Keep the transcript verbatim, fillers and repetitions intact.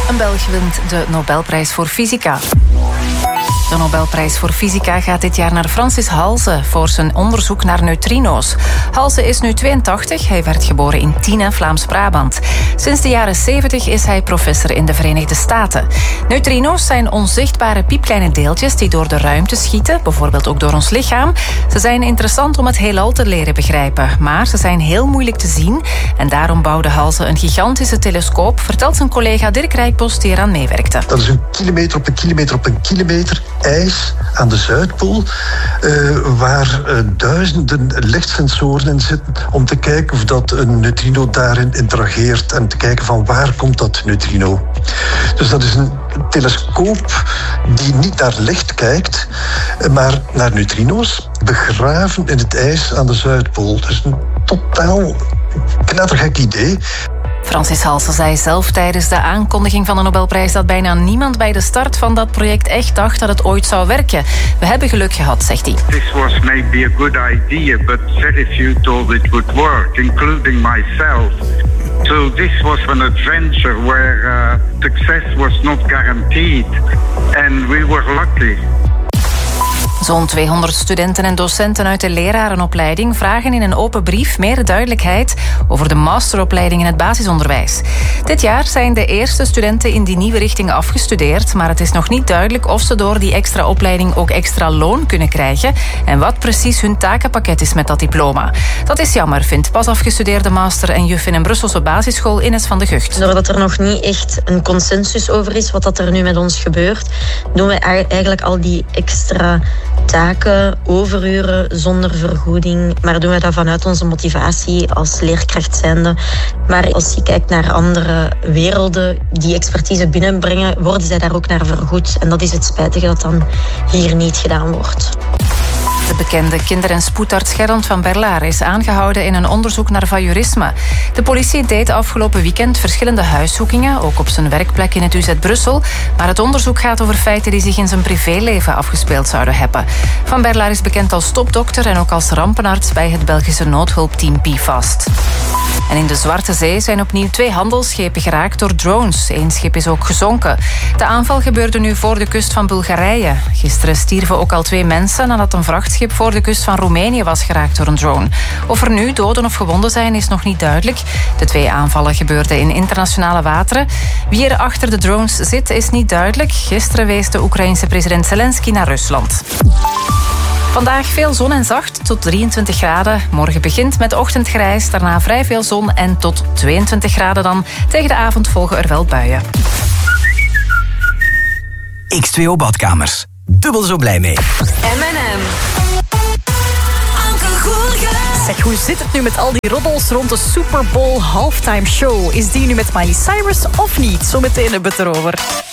Een Belg wint de Nobelprijs voor Fysica. De Nobelprijs voor Fysica gaat dit jaar naar Francis Halse voor zijn onderzoek naar neutrino's. Halse is nu tweeëntachtig, hij werd geboren in Tiene, Vlaams-Brabant. Sinds de jaren zeventig is hij professor in de Verenigde Staten. Neutrino's zijn onzichtbare piepkleine deeltjes die door de ruimte schieten, bijvoorbeeld ook door ons lichaam. Ze zijn interessant om het heelal te leren begrijpen, maar ze zijn heel moeilijk te zien en daarom bouwde Halse een gigantische telescoop, vertelt zijn collega Dirk Rijkbos die eraan meewerkte. Dat is een kilometer op een kilometer op een kilometer ijs aan de Zuidpool, uh, waar uh, duizenden lichtsensoren in zitten om te kijken of dat een neutrino daarin interageert en te kijken van waar komt dat neutrino. Dus dat is een telescoop die niet naar licht kijkt, maar naar neutrino's, begraven in het ijs aan de Zuidpool. Dus een totaal knettergek idee. Francis Halse zei zelf tijdens de aankondiging van de Nobelprijs dat bijna niemand bij de start van dat project echt dacht dat het ooit zou werken. We hebben geluk gehad, zegt hij. This was maybe a good idea, but very few thought it would work, including myself. So this was an adventure where uh, success was not guaranteed, and we were lucky. Zo'n tweehonderd studenten en docenten uit de lerarenopleiding vragen in een open brief meer duidelijkheid over de masteropleiding in het basisonderwijs. Dit jaar zijn de eerste studenten in die nieuwe richting afgestudeerd, maar het is nog niet duidelijk of ze door die extra opleiding ook extra loon kunnen krijgen en wat precies hun takenpakket is met dat diploma. Dat is jammer, vindt pas afgestudeerde master en juf in een Brusselse basisschool Ines van de Gucht. Doordat er nog niet echt een consensus over is wat dat er nu met ons gebeurt, doen we eigenlijk al die extra taken, overuren zonder vergoeding, maar doen we dat vanuit onze motivatie als leerkracht zijnde. Maar als je kijkt naar andere werelden die expertise binnenbrengen, worden zij daar ook naar vergoed. En dat is het spijtige dat dan hier niet gedaan wordt. De bekende kinder- en spoedarts Gerald van Berlaar is aangehouden in een onderzoek naar voyeurisme. De politie deed afgelopen weekend verschillende huiszoekingen, ook op zijn werkplek in het U Z Brussel. Maar het onderzoek gaat over feiten die zich in zijn privéleven afgespeeld zouden hebben. Van Berlaar is bekend als topdokter en ook als rampenarts bij het Belgische noodhulpteam P F A S T. En in de Zwarte Zee zijn opnieuw twee handelsschepen geraakt door drones. Eén schip is ook gezonken. De aanval gebeurde nu voor de kust van Bulgarije. Gisteren stierven ook al twee mensen nadat een vrachtschip voor de kust van Roemenië was geraakt door een drone. Of er nu doden of gewonden zijn is nog niet duidelijk. De twee aanvallen gebeurden in internationale wateren. Wie er achter de drones zit is niet duidelijk. Gisteren wees de Oekraïense president Zelensky naar Rusland. Vandaag veel zon en zacht, tot drieëntwintig graden. Morgen begint met ochtendgrijs, daarna vrij veel zon en tot tweeëntwintig graden dan. Tegen de avond volgen er wel buien. X twee O Badkamers. Dubbel zo blij mee. M en M. Zeg, hoe zit het nu met al die roddels rond de Super Bowl halftime show? Is die nu met Miley Cyrus of niet? Zometeen hebben we het erover.